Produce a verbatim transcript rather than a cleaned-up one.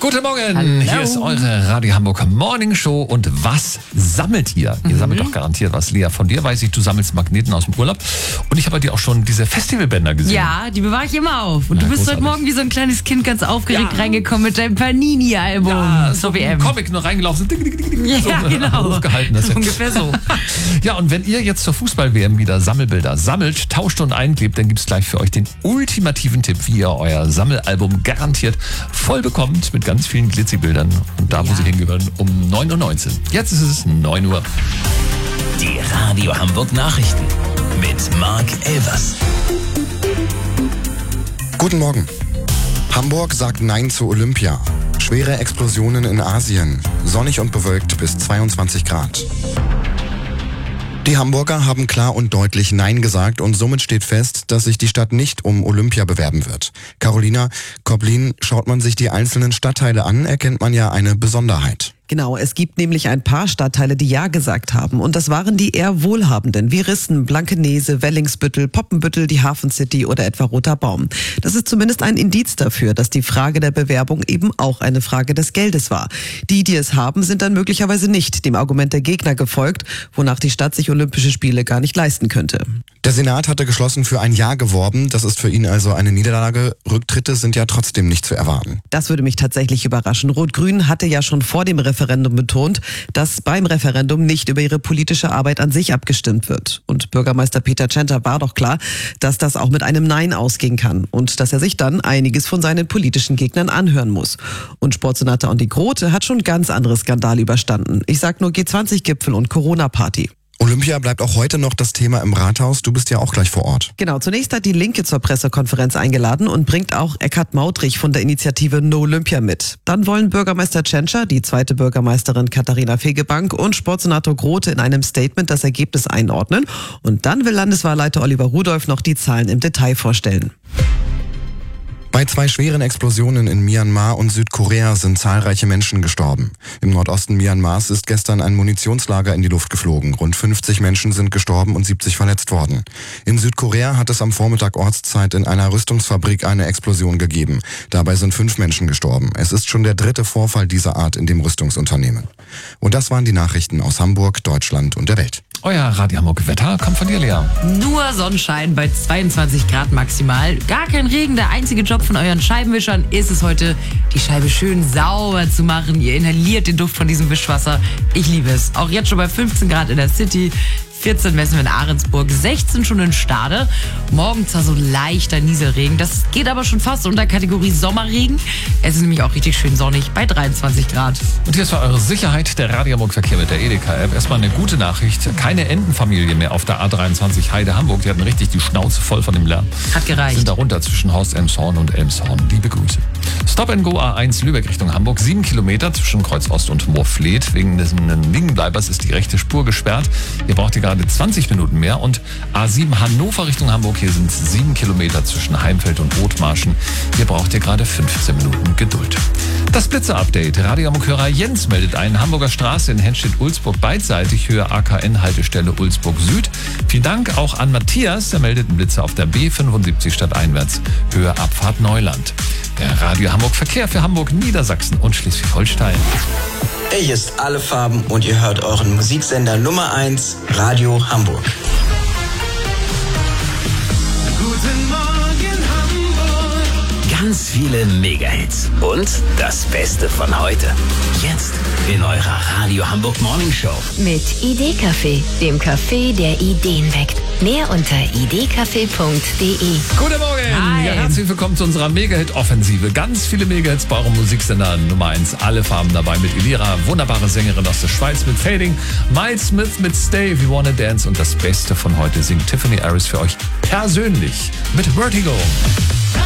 Guten Morgen, Hallo. Hier ist eure Radio Hamburg Morning Show. Und was sammelt ihr? Ihr Mhm. sammelt doch garantiert was. Lea, von dir weiß ich, du sammelst Magneten aus dem Urlaub. Und ich habe bei dir auch schon diese Festivalbänder gesehen. Ja, die bewahre ich immer auf. Und Ja, du bist großartig. heute Morgen wie so ein kleines Kind ganz aufgeregt Ja. reingekommen mit deinem Panini-Album Ja, zur so W ein M. Comic nur reingelaufen. Ding, ding, ding, ding, Ja, so, äh, genau. Hochgehalten. Das So ungefähr so. Ja, und wenn ihr jetzt zur Fußball-W M wieder Sammelbilder sammelt, tauscht und einklebt, dann gibt's gleich für euch den ultimativen Tipp, wie ihr euer Sammelalbum garantiert voll bekommt mit ganz vielen Glitzibildern. Und da, wo Ja. sie hingehören, um neun Uhr neunzehn. Jetzt ist es neun Uhr. Die Radio Hamburg Nachrichten mit Mark Elvers. Guten Morgen. Hamburg sagt Nein zu Olympia. Schwere Explosionen in Asien. Sonnig und bewölkt bis zweiundzwanzig Grad. Die Hamburger haben klar und deutlich Nein gesagt und somit steht fest, dass sich die Stadt nicht um Olympia bewerben wird. Carolina Koblin, schaut man sich die einzelnen Stadtteile an, erkennt man ja eine Besonderheit. Genau, es gibt nämlich ein paar Stadtteile, die Ja gesagt haben. Und das waren die eher wohlhabenden, wie Rissen, Blankenese, Wellingsbüttel, Poppenbüttel, die Hafen City oder etwa Roter Baum. Das ist zumindest ein Indiz dafür, dass die Frage der Bewerbung eben auch eine Frage des Geldes war. Die, die es haben, sind dann möglicherweise nicht dem Argument der Gegner gefolgt, wonach die Stadt sich Olympische Spiele gar nicht leisten könnte. Der Senat hatte geschlossen für ein Ja geworben. Das ist für ihn also eine Niederlage. Rücktritte sind ja trotzdem nicht zu erwarten. Das würde mich tatsächlich überraschen. Rot-Grün hatte ja schon vor dem Referendum betont, dass beim Referendum nicht über ihre politische Arbeit an sich abgestimmt wird. Und Bürgermeister Peter Tschentscher war doch klar, dass das auch mit einem Nein ausgehen kann und dass er sich dann einiges von seinen politischen Gegnern anhören muss. Und Sportsenator Andi Grote hat schon ganz andere Skandale überstanden. Ich sag nur G zwanzig Gipfel und Corona-Party. Olympia bleibt auch heute noch das Thema im Rathaus. Du bist ja auch gleich vor Ort. Genau, zunächst hat die Linke zur Pressekonferenz eingeladen und bringt auch Eckhard Mautrich von der Initiative No Olympia mit. Dann wollen Bürgermeister Tschentscher, die zweite Bürgermeisterin Katharina Fegebank und Sportsenator Grote in einem Statement das Ergebnis einordnen. Und dann will Landeswahlleiter Oliver Rudolph noch die Zahlen im Detail vorstellen. Bei zwei schweren Explosionen in Myanmar und Südkorea sind zahlreiche Menschen gestorben. Im Nordosten Myanmars ist gestern ein Munitionslager in die Luft geflogen. Rund fünfzig Menschen sind gestorben und siebzig verletzt worden. In Südkorea hat es am Vormittag Ortszeit in einer Rüstungsfabrik eine Explosion gegeben. Dabei sind fünf Menschen gestorben. Es ist schon der dritte Vorfall dieser Art in dem Rüstungsunternehmen. Und das waren die Nachrichten aus Hamburg, Deutschland und der Welt. Euer Radio Hamburg Wetter kommt von dir, Lea. Nur Sonnenschein bei zweiundzwanzig Grad maximal. Gar kein Regen. Der einzige Job von euren Scheibenwischern ist es heute, die Scheibe schön sauber zu machen. Ihr inhaliert den Duft von diesem Wischwasser. Ich liebe es. Auch jetzt schon bei fünfzehn Grad in der City. vierzehn messen wir in Ahrensburg, sechzehn schon in Stade. Morgen zwar so leichter Nieselregen, das geht aber schon fast unter Kategorie Sommerregen. Es ist nämlich auch richtig schön sonnig bei dreiundzwanzig Grad. Und hier ist für eure Sicherheit der Radio Hamburg Verkehr mit der Edeka-App. Erstmal eine gute Nachricht. Keine Entenfamilie mehr auf der A dreiundzwanzig Heide Hamburg. Die hatten richtig die Schnauze voll von dem Lärm. Hat gereicht. Sind darunter zwischen Horst Elmshorn und Elmshorn. Liebe Grüße. Stop and Go A eins Lübeck Richtung Hamburg. Sieben Kilometer zwischen Kreuz Ost und Moorfleet. Wegen des Liegenbleibers ist die rechte Spur gesperrt. Ihr braucht hier gerade zwanzig Minuten mehr. Und A sieben Hannover Richtung Hamburg. Hier sind sieben Kilometer zwischen Heimfeld und Othmarschen. Hier braucht ihr gerade fünfzehn Minuten Geduld. Das Blitzer-Update. Radio Hamburg-Hörer Jens meldet ein. Hamburger Straße in Henstedt-Ulzburg beidseitig, Höhe A K N-Haltestelle Ulzburg Süd. Vielen Dank auch an Matthias. Der meldet einen Blitzer auf der B fünfundsiebzig stadteinwärts, Höhe Abfahrt Neuland. Der Radio Hamburg Verkehr für Hamburg, Niedersachsen und Schleswig-Holstein. Hier ist alle Farben und ihr hört euren Musiksender Nummer eins, Radio Hamburg. Guten Morgen Hamburg. Ganz viele Mega-Hits und das Beste von heute. Jetzt in eurer Radio Hamburg Morning Show. Mit Idee-Café, dem Café, der Ideen weckt. Mehr unter idee-café punkt de. Guten Morgen! Ja, herzlich willkommen zu unserer Mega-Hit-Offensive. Ganz viele Mega-Hits bei eurem Musiksender Nummer eins. Alle Farben dabei mit Elira, wunderbare Sängerin aus der Schweiz mit Fading, Miles Smith mit Stay, If You Wanna Dance und das Beste von heute singt Tiffany Harris für euch persönlich mit Vertigo.